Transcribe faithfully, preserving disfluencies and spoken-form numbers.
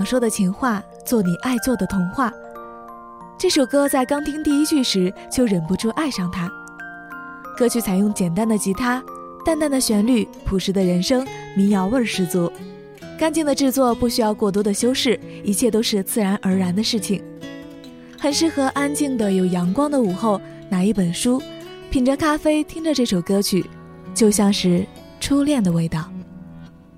说的情话，做你爱做的童话。这首歌在刚听第一句时就忍不住爱上它。歌曲采用简单的吉他，淡淡的旋律，朴实的人声，民谣味儿十足。干净的制作，不需要过多的修饰，一切都是自然而然的事情。很适合安静的有阳光的午后，拿一本书，品着咖啡，听着这首歌曲，就像是初恋的味道。